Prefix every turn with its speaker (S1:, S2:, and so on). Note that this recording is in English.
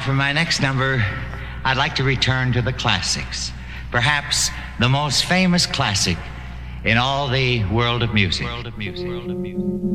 S1: for my next number, I'd like to return to the classics. Perhaps the most famous classic in all the world of music.